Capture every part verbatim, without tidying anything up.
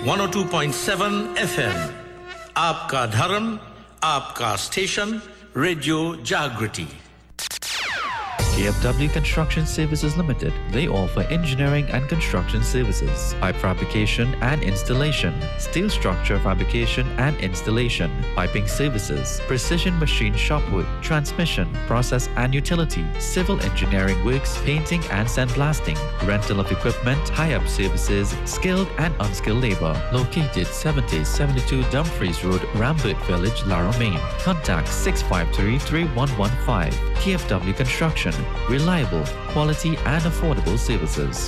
one oh two point seven F M. आपका धर्म, आपका स्टेशन, रेडियो जागृति. K F W Construction Services Limited. They offer engineering and construction services, pipe fabrication and installation, steel structure fabrication and installation, piping services, precision machine shop work, transmission, process and utility, civil engineering works, painting and sandblasting, rental of equipment, hire-up services, skilled and unskilled labor. Located seventy seventy-two Dumfries Road, Rambert Village, Lara, Maine. Contact six five three, three one one five. K F W Construction. Reliable, quality and affordable services.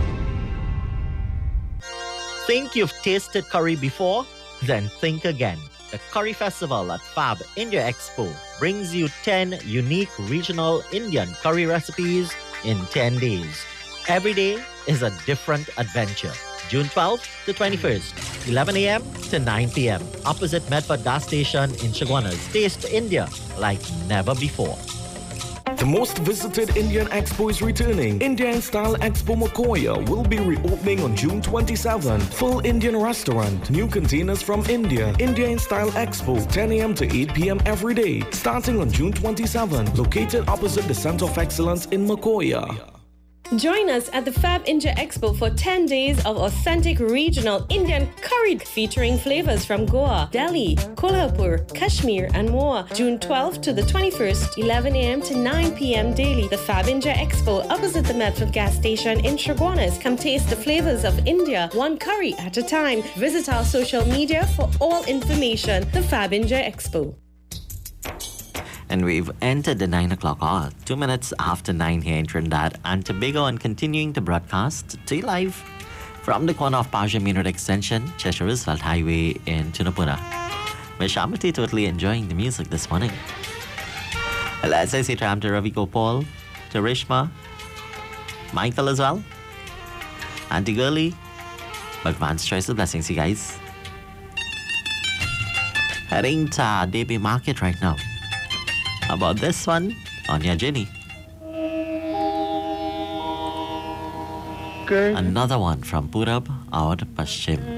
Think you've tasted curry before? Then think again. The Curry Festival at Fab India Expo brings you ten unique regional Indian curry recipes in ten days. Every day is a different adventure. June twelfth to twenty-first, eleven a m to nine p m Opposite Medford Gas Station in Chaguanas. Taste India like never before. The most visited Indian Expo is returning. Indian Style Expo Makoya will be reopening on June twenty-seventh. Full Indian restaurant, new containers from India. Indian Style Expo, ten a m to eight p m every day. Starting on June twenty-seventh. Located opposite the Center of Excellence in Makoya. Join us at the Fab India Expo for ten days of authentic regional Indian curry featuring flavors from Goa, Delhi, Kolhapur, Kashmir and more. June twelfth to the twenty-first, eleven a m to nine p m daily. The Fab India Expo opposite the Medford Gas Station in Chaguanas. Come taste the flavors of India, one curry at a time. Visit our social media for all information. The Fab India Expo. And we've entered the nine o'clock hour, two minutes after nine here in Trinidad and Tobago, and continuing to broadcast to you live from the corner of Paja Main Road Extension, Cheshire Roosevelt Highway in Tunapuna. We're Shamati totally enjoying the music this morning. Well, as I say, to to Ravi Gopal, to Rishma, Michael as well, Auntie Girlie, Bhagwan's choice of blessings, you guys. Heading to D B Market right now. How about this one on your journey? Another one from Purab aur Paschim.